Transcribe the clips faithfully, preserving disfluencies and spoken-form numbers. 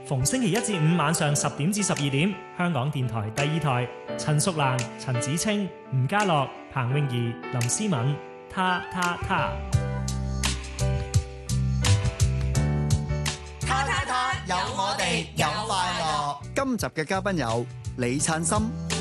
逢星期一至五晚上十點至十二點，香港電台第二台，陳淑蘭、陳子清、吳家樂、彭詠儀、林思敏，他他他。 他他他，有我哋，有快樂。 今集嘅嘉賓有李燦森。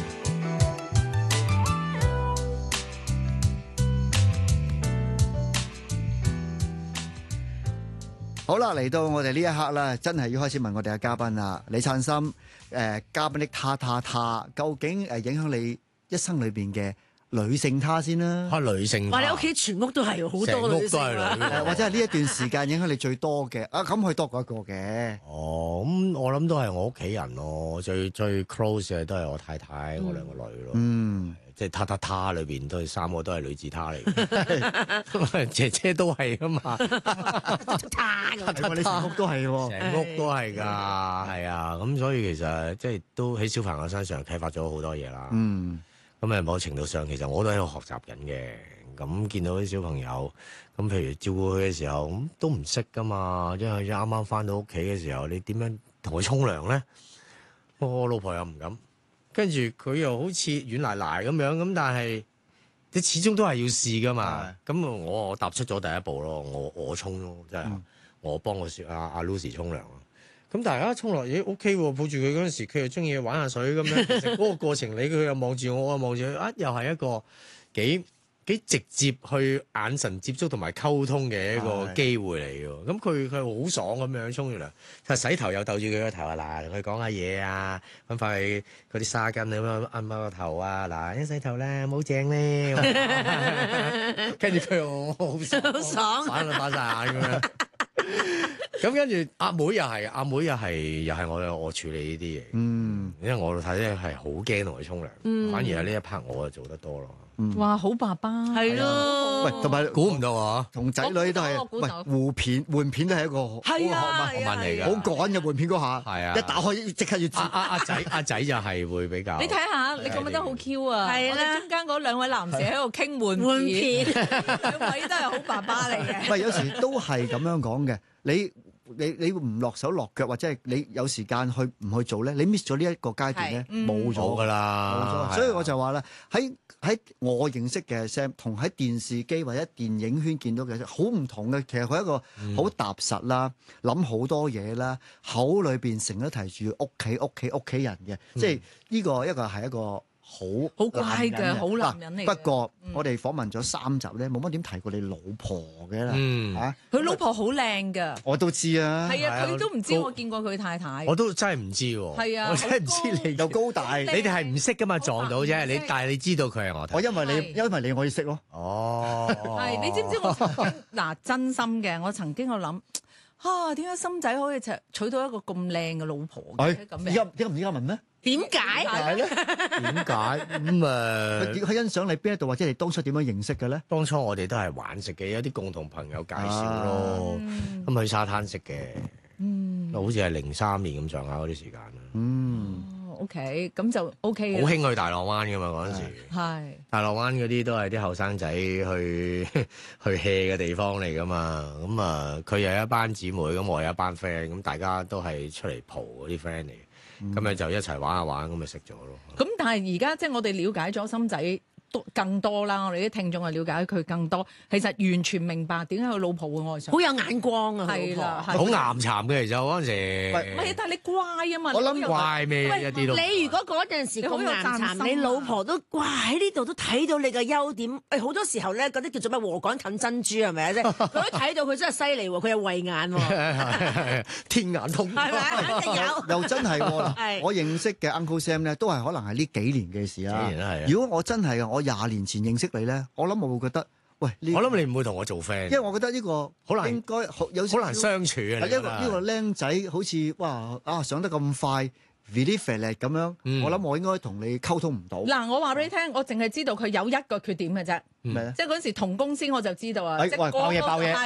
好啦，嚟到我哋呢一刻啦，真係要開始問我哋嘅嘉賓啦。李燦森，誒、呃，嘉賓的他他他，究竟誒影響你一生裏邊嘅女性他先啦？ 嚇女性他， 哇！你屋企全屋都係好多女性啊， 呃、或者係呢一段時間影響你最多嘅啊？咁可以多過一個嘅。 哦，咁我諗都係我屋企人咯，最最 close 嘅都係我太太，嗯、我兩個女咯。嗯。即係他他他裏邊都係三個都係女字他嚟嘅，姐姐都係噶嘛， 他你成屋都係喎， 成屋都係㗎，係啊，咁所以其實即係都喺小朋友身上啟發咗好多嘢啦。嗯，咁誒某程度上其實我都喺度學習緊嘅。咁見到啲小朋友，咁譬如照顧佢嘅時候，咁都唔識㗎嘛，因為啱啱翻到屋企嘅時候，你點樣同佢沖涼咧？我老婆又唔敢。跟住佢又好似軟賴賴咁樣，咁但係你始終都係要試噶嘛。咁我我踏出咗第一步咯，我我沖咯，即係、嗯、我幫我阿阿 Lucy 沖涼。咁大家沖落嘢 OK 喎，抱住佢嗰陣時，佢又中意玩下水咁樣。其實嗰個過程，你佢又望住我，我望住佢，啊又係一個幾幾直接去眼神接觸同埋溝通嘅一個機會嚟嘅。咁佢佢好爽咁樣沖完涼，佢洗頭又逗住佢個頭啊，嗱同佢講下嘢啊，揾翻佢嗰啲沙巾咁樣按下個頭啊，嗱一洗頭咧冇正咧，跟住佢又好爽， 好爽， 反到反晒眼咁樣。咁跟住阿妹又係，阿妹又係又係我我處理呢啲嘢。嗯，因為我老太咧係好驚同佢沖涼，嗯、反而係呢一 part 我就做得多咯。 嗯、哇，好爸爸係咯， 喂，同埋估唔到啊， 同仔女都係，喂，換片換片都係一個好學問學問嚟㗎， 好趕嘅換片嗰下， 係啊， 一打開即刻要接。 阿阿仔阿仔就係會比較， 你睇下，你覺唔覺得好 Q 啊？係啦，我哋中間嗰兩位男士喺度傾換換片， 兩位都係好爸爸嚟嘅。 喂，有時都係咁樣講嘅，你。你你唔落手落腳，或者係你有時間去唔去做咧？你 miss 咗呢一個階段咧，冇咗㗎啦。 冇咗，所以我就話啦，喺喺我認識嘅 Sam 同喺電視機或者電影圈見到嘅好唔同嘅。其實佢係一個好踏實啦，諗好、嗯、多嘢啦，口裏邊成日提住屋企屋企屋企人嘅，嗯、即係呢個一個係一個。好好乖嘅，好男人嚟。 不過、嗯、我哋訪問咗三集咧，冇乜點提過你老婆嘅啦。嗯，嚇佢老婆好靚㗎， 我都知啊。 係啊，佢都唔知我見過佢太太。 我都真係唔知喎。係啊，我真係唔知你又高大。 你哋係唔識㗎嘛？撞到啫。你但係你知道佢係我太太。 我因為你，因為你我要識咯。 哦， 係你知唔知我曾經嗱真心嘅？我曾經我諗。啊！點解森仔可以娶到一個咁靚嘅老婆嘅咁樣？ 而家而家唔而家問咩？ 點解？ 係咧？ 點解咁誒？ 佢欣賞你邊一度，或者你當初點樣認識嘅咧？ 當初我哋都係玩食嘅，有啲共同朋友介紹咯，咁去沙灘食嘅，嗯，好似係零三年咁上下嗰啲時間啦。嗯。 O K，咁就 O K 嘅。 好興去大浪灣噶嘛嗰陣時， 係大浪灣嗰啲都係啲後生仔去去 hea 嘅地方嚟噶嘛。咁啊，佢又有一班姊妹，咁我有一班 friend，咁大家都係出嚟蒲嗰啲 friend 嚟，咁咪、嗯、就一齊玩下玩，咁咪食咗咯。 咁但係而家即係我哋了解咗森仔更多啦，我哋啲聽眾啊了解佢更多，其實完全明白點解佢老婆會愛上， 好有眼光啊！ 係啦， 好岩巉嘅，其實嗰陣時。 唔係，但係你乖啊嘛！ 我諗乖咩一啲都。 你如果嗰陣時咁岩巉，你老婆都哇喺呢度都睇到你嘅優點。誒好多時候咧，嗰啲叫做咩禾稈近珍珠係咪啊？即係佢都睇到佢真係犀利喎，佢有慧眼喎， 天眼通。 係咪？肯定有。 又真係喎！我認識嘅 Uncle Sam 咧，都係可能係呢幾年嘅事啊。幾年係。如果我真係我廿年前認識你咧，我諗我會覺得，喂，我諗你唔會同我做 friend， 因為我覺得呢個好難，應該有好難相處啊。 呢個呢個僆仔好似哇啊上得咁快 very fast 咁樣，我諗我應該同你溝通唔到。 嗱，我話俾你聽，我淨係知道佢有一個缺點嘅啫，即係嗰陣時同公司我就知道啊。 喂，爆嘢爆嘢！